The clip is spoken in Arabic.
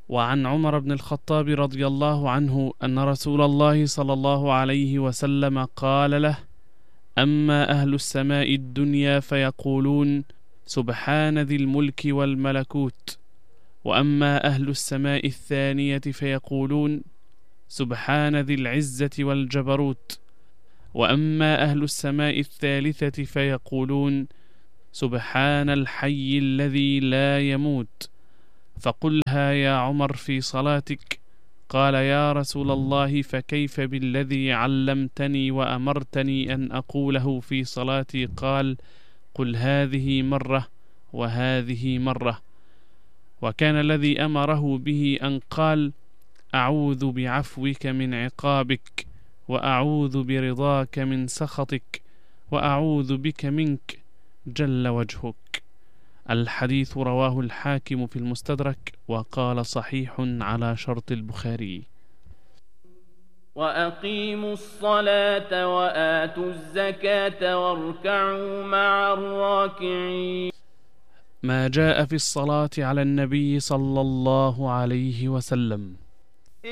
وعن عمر بن الخطاب رضي الله عنه أن رسول الله صلى الله عليه وسلم قال له: أما أهل السماء الدنيا فيقولون سبحان ذي الملك والملكوت، وأما أهل السماء الثانية فيقولون سبحان ذي العزة والجبروت، وأما أهل السماء الثالثة فيقولون سبحان الحي الذي لا يموت. فقلها يا عمر في صلاتك. قال: يا رسول الله، فكيف بالذي علمتني وأمرتني أن أقوله في صلاتي؟ قال: قل هذه مرة وهذه مرة. وكان الذي أمره به أن قال: أعوذ بعفوك من عقابك، وأعوذ برضاك من سخطك، وأعوذ بك منك جل وجهك. الحديث رواه الحاكم في المستدرك وقال صحيح على شرط البخاري. وأقيموا الصلاة وآتوا الزكاة واركعوا مع الراكعين. ما جاء في الصلاة على النبي صلى الله عليه وسلم.